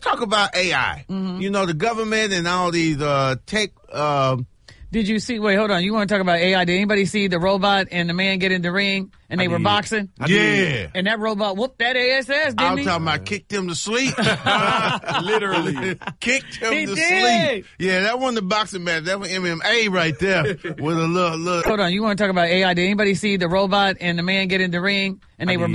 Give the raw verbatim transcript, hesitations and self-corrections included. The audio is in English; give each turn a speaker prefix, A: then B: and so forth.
A: talk about A I. Mm-hmm. You know, the government and all these uh, tech. Uh,
B: Did you see? Wait, hold on. You want to talk about A I? Did anybody see the robot and the man get in the ring and they I were did. boxing?
A: I yeah. Did.
B: And that robot whooped that ass, didn't
A: I was
B: he?
A: talking about kicked him to sleep.
C: Literally.
A: Kicked him
B: he
A: to
B: did.
A: sleep. Yeah, that wasn't the boxing match. That was M M A right there with a little, little.
B: Hold on. You want to talk about A I? Did anybody see the robot and the man get in the ring and they I were did.